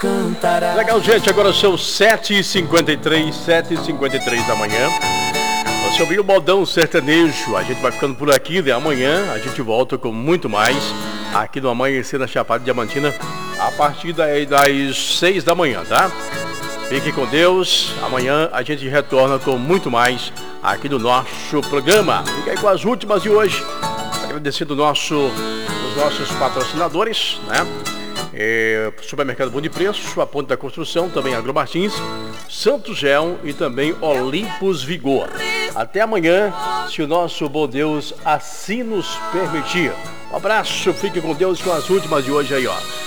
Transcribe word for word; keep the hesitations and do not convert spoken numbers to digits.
cantará. Legal, gente, agora são sete e cinquenta e três, sete e cinquenta e três da manhã. Você ouviu o Modão Sertanejo. A gente vai ficando por aqui, né? Amanhã a gente volta com muito mais aqui no Amanhecer na Chapada Diamantina a partir das seis da manhã, tá? Fique com Deus. Amanhã a gente retorna com muito mais aqui no nosso programa. Fica aí com as últimas de hoje. Agradecendo o nosso, os nossos patrocinadores, né? É, Supermercado Bom de Preço, a Ponte da Construção, também Agro Martins, Santos Gel e também Olympus Vigor. Até amanhã, se o nosso bom Deus assim nos permitir. Um abraço, fique com Deus com as últimas de hoje aí, ó.